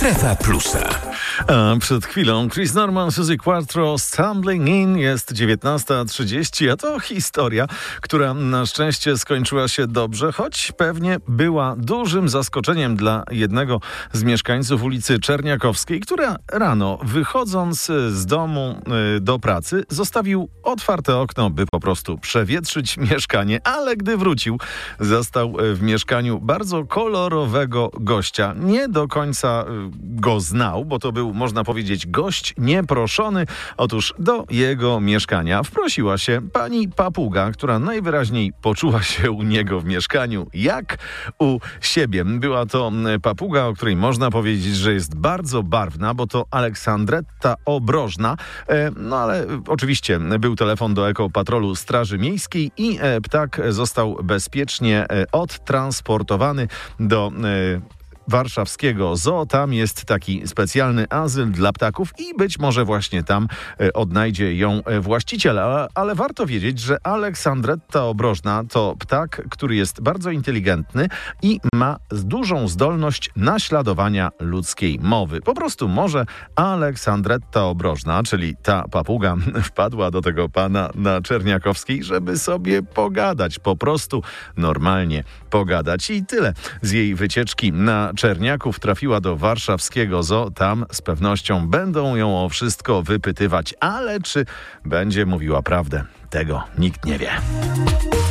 Strefa Plusa. A przed chwilą Chris Norman, Suzy Quatro, Stumbling In. Jest 19:30, a to historia, która na szczęście skończyła się dobrze, choć pewnie była dużym zaskoczeniem dla jednego z mieszkańców ulicy Czerniakowskiej, która rano, wychodząc z domu do pracy, zostawił otwarte okno, by po prostu przewietrzyć mieszkanie, ale gdy wrócił, zastał w mieszkaniu bardzo kolorowego gościa. Nie do końca go znał, bo to był, można powiedzieć, gość nieproszony. Otóż do jego mieszkania wprosiła się pani papuga, która najwyraźniej poczuła się u niego w mieszkaniu jak u siebie. Była to papuga, o której można powiedzieć, że jest bardzo barwna, bo to Aleksandretta obrożna. No ale oczywiście był telefon do Ekopatrolu Straży Miejskiej i ptak został bezpiecznie odtransportowany do warszawskiego zoo. Tam jest taki specjalny azyl dla ptaków i być może właśnie tam odnajdzie ją właściciel. Ale warto wiedzieć, że Aleksandretta obrożna to ptak, który jest bardzo inteligentny i ma dużą zdolność naśladowania ludzkiej mowy. Po prostu może Aleksandretta obrożna, czyli ta papuga, wpadła do tego pana na Czerniakowskiej, żeby sobie pogadać. Po prostu normalnie pogadać. I tyle z jej wycieczki na Czerniaków. Trafiła do warszawskiego zoo. Tam z pewnością będą ją o wszystko wypytywać. Ale czy będzie mówiła prawdę? Tego nikt nie wie.